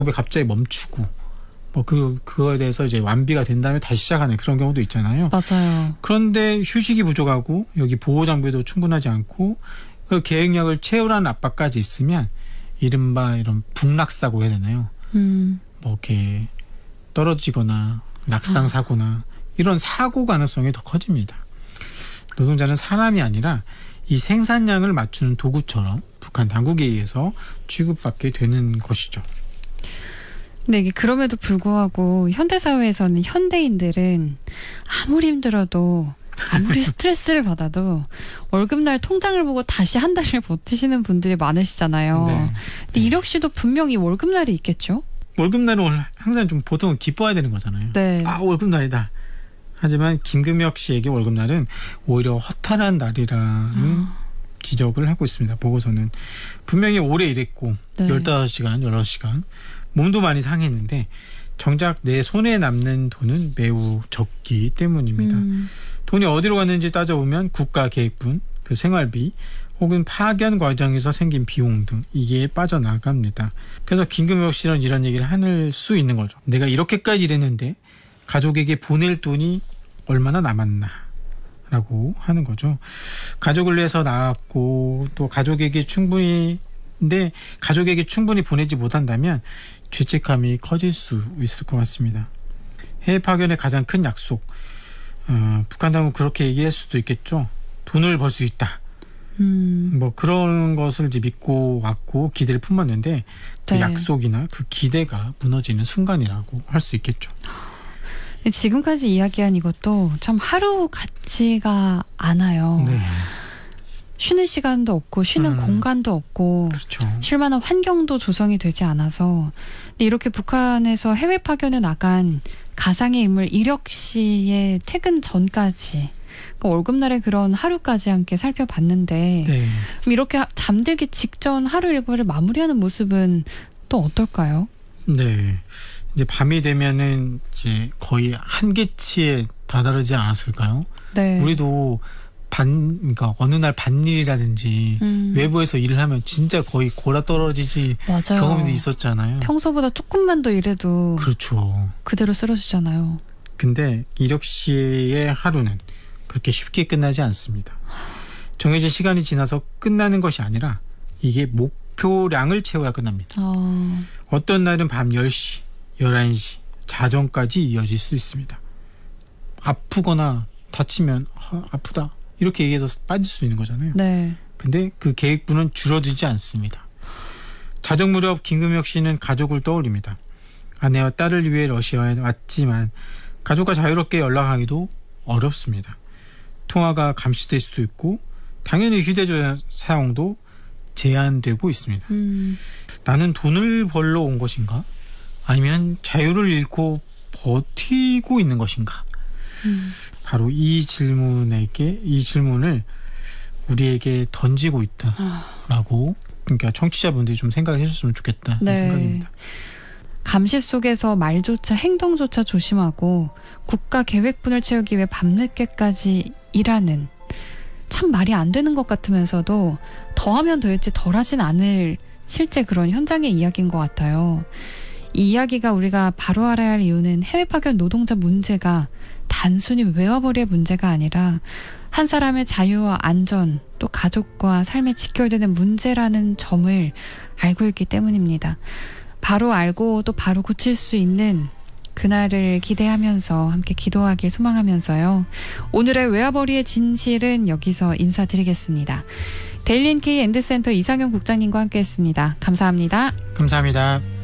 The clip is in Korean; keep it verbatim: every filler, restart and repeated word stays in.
갑자기 멈추고 뭐 그 그거에 대해서 이제 완비가 된 다음에 다시 시작하는 그런 경우도 있잖아요. 맞아요. 그런데 휴식이 부족하고 여기 보호 장비도 충분하지 않고 그 계획력을 채우라는 압박까지 있으면 이른바 이런 북락사고 해야 되나요? 음. 뭐 이렇게 떨어지거나 낙상 사고나 아. 이런 사고 가능성이 더 커집니다. 노동자는 사람이 아니라 이 생산량을 맞추는 도구처럼 북한 당국에 의해서 취급받게 되는 것이죠. 근데 이게 그럼에도 불구하고 현대사회에서는 현대인들은 아무리 힘들어도 아무리 스트레스를 받아도 월급날 통장을 보고 다시 한 달을 버티시는 분들이 많으시잖아요. 네. 근데 네. 이력 씨도 분명히 월급날이 있겠죠? 월급날은 항상 좀 보통은 기뻐야 되는 거잖아요. 네. 아, 월급날이다. 하지만 김금혁 씨에게 월급날은 오히려 허탈한 날이라는 아. 지적을 하고 있습니다. 보고서는. 분명히 오래 일했고 네. 열다섯 시간, 열여섯 시간 몸도 많이 상했는데 정작 내 손에 남는 돈은 매우 적기 때문입니다. 음. 돈이 어디로 갔는지 따져보면 국가계획분, 그 생활비 혹은 파견 과정에서 생긴 비용 등 이게 빠져나갑니다. 그래서 김금혁 씨는 이런 얘기를 할 수 있는 거죠. 내가 이렇게까지 일했는데 가족에게 보낼 돈이 얼마나 남았나 라고 하는 거죠. 가족을 위해서 나왔고 또 가족에게 충분히 근데 가족에게 충분히 보내지 못한다면 죄책감이 커질 수 있을 것 같습니다. 해외 파견의 가장 큰 약속, 어, 북한 당국 그렇게 얘기할 수도 있겠죠. 돈을 벌 수 있다. 음. 뭐 그런 것을 이제 믿고 왔고 기대를 품었는데 그 네. 약속이나 그 기대가 무너지는 순간이라고 할 수 있겠죠. 지금까지 이야기한 이것도 참 하루 같지가 않아요. 네. 쉬는 시간도 없고 쉬는 음. 공간도 없고 그렇죠. 쉴만한 환경도 조성이 되지 않아서 근데 이렇게 북한에서 해외 파견에 나간 가상의 인물 이력 씨의 퇴근 전까지 그러니까 월급날의 그런 하루까지 함께 살펴봤는데 네. 그럼 이렇게 잠들기 직전 하루 일과를 마무리하는 모습은 또 어떨까요? 네, 이제 밤이 되면은 이제 거의 한계치에 다다르지 않았을까요? 네. 우리도 반, 그러니까 어느 날 반일이라든지 음. 외부에서 일을 하면 진짜 거의 골아 떨어지지 맞아요. 경험이 있었잖아요. 평소보다 조금만 더 일해도 그렇죠. 그대로 쓰러지잖아요. 근데 이력 씨의 하루는 그렇게 쉽게 끝나지 않습니다. 정해진 시간이 지나서 끝나는 것이 아니라 이게 목표량을 채워야 끝납니다. 어. 어떤 날은 밤 열 시, 열한 시, 자정까지 이어질 수 있습니다. 아프거나 다치면 아, 아프다. 이렇게 얘기해서 빠질 수 있는 거잖아요. 네. 근데 그 계획분은 줄어들지 않습니다. 자정 무렵 김금혁 씨는 가족을 떠올립니다. 아내와 딸을 위해 러시아에 왔지만 가족과 자유롭게 연락하기도 어렵습니다. 통화가 감시될 수도 있고 당연히 휴대전화 사용도 제한되고 있습니다. 음. 나는 돈을 벌러 온 것인가? 아니면 자유를 잃고 버티고 있는 것인가? 음. 바로 이 질문에게 이 질문을 우리에게 던지고 있다라고 그러니까 청취자분들이 좀 생각을 해주셨으면 좋겠다 네. 생각입니다. 감시 속에서 말조차 행동조차 조심하고 국가 계획분을 채우기 위해 밤늦게까지 일하는 참 말이 안 되는 것 같으면서도 더하면 더했지 덜하진 않을 실제 그런 현장의 이야기인 것 같아요. 이 이야기가 우리가 바로 알아야 할 이유는 해외 파견 노동자 문제가 단순히 외화벌이의 문제가 아니라 한 사람의 자유와 안전 또 가족과 삶에 직결되는 문제라는 점을 알고 있기 때문입니다. 바로 알고 또 바로 고칠 수 있는 그날을 기대하면서 함께 기도하길 소망하면서요. 오늘의 외화벌이의 진실은 여기서 인사드리겠습니다. 데일리 엔케이 엔드센터 이상형 국장님과 함께했습니다. 감사합니다. 감사합니다.